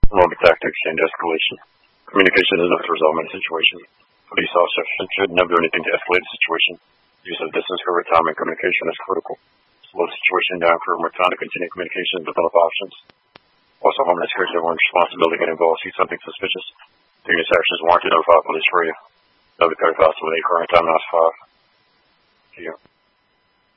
Remote tactics and escalation. Communication is enough to resolve any situation. Police officers should never do anything to escalate the situation. Use of distance cover time and communication is critical. Slow the situation down for more time to continue communication and develop options. Also, Homeland Security everyone's responsibility to get involved. See something suspicious. Taking this action is warranted. Notify police for you. Another 35 with 8 current time, now 5. See you.